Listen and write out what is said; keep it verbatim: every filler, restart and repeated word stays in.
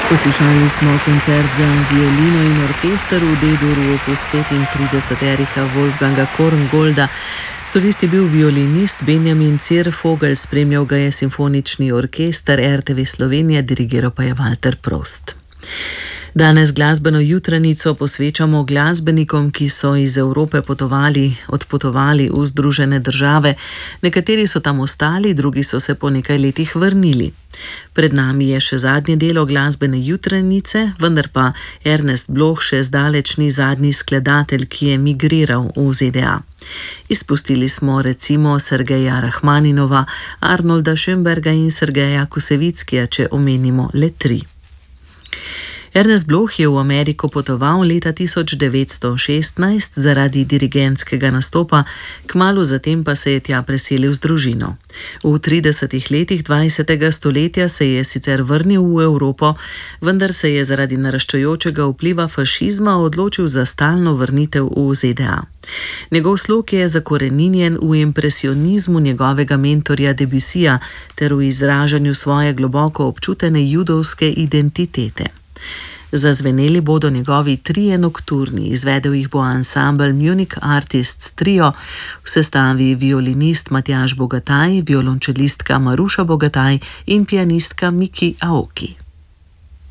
Poslušali smo koncert za violino in orkester v D-duru opus petintrideset Ericha Wolfganga Korngolda. Solist je bil violinist Benjamin Ziervogel, spremljal ga je simfonični orkester R T V Slovenija, dirigiral pa je Walter Prost. Danes glasbeno jutranico posvečamo glasbenikom, ki so iz Evrope potovali, odpotovali v Združene države. Nekateri so tam ostali, drugi so se po nekaj letih vrnili. Pred nami je še zadnje delo glasbene jutranice, vendar pa Ernest Bloch še zdaleč ni zadnji skladatelj, ki je migriral v Z D A. Izpustili smo recimo Sergeja Rahmaninova, Arnolda Schönberga in Sergeja Kusevickija, če omenimo le tri. Ernest Bloch je v Ameriko potoval leta tisoč devetsto šestnajst zaradi dirigentskega nastopa, kmalu zatem pa se je tja preselil z družino. V tridesetih letih dvajsetega stoletja se je sicer vrnil v Evropo, vendar se je zaradi naraščajočega vpliva fašizma odločil za stalno vrnitev v Z D A. Njegov slog je zakoreninjen v impresionizmu njegovega mentorja Debussija ter v izražanju svoje globoko občutene judovske identitete. Zazveneli bodo njegovi trije nokturni, izvedel jih bo ansambel Munich Artists Trio, v sestavi violinist Matjaž Bogataj, violončelistka Maruša Bogataj in pianistka Miki Aoki.